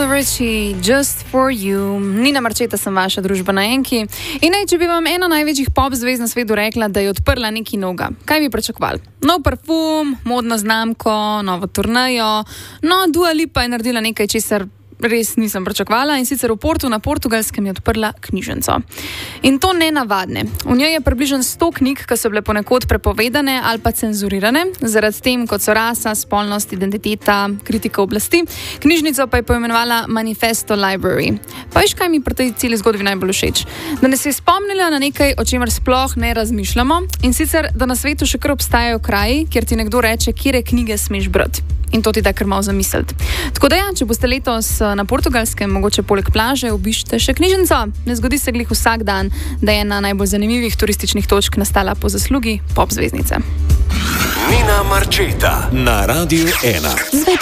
Lionel Richie, Just for You. Nina Marčeta sem vaša družba na Enki. In če bi vam ena največjih pop zvezd na svetu rekla, da je odprla nekaj novega, kaj bi pričakovali? Nov parfum, modno znamko, novo turnejo. No, Dua Lipa je naredila nekaj, česar res nisem pričakovala, in sicer v Portu na Portugalskem je odprla knjižnico. In to ne navadne. V njej je približno 100 knjig, ki so bile ponekod prepovedane ali pa cenzurirane, zaradi tem, kot so rasa, spolnost, identiteta, kritika oblasti. Knjižnico pa je poimenovala Manifesto Library. Pa veš, kaj mi pri tej celi zgodbi najbolj všeč? Da nas je spomnila na nekaj, o čemer sploh ne razmišljamo, in sicer, da na svetu še kar obstajajo kraji, kjer ti nekdo reče, kire knjige smeš brati. In to ti da kar malo zamisliti. Tako da ja, če boste letos na Portugalskem, mogoče poleg plaže, obiščite še knjižnico. Ne zgodi se glih vsak dan, da je ena najbolj zanimivih turističnih točk nastala po zaslugi pop zvezdnice. Nina Marčeta na Radiu 1.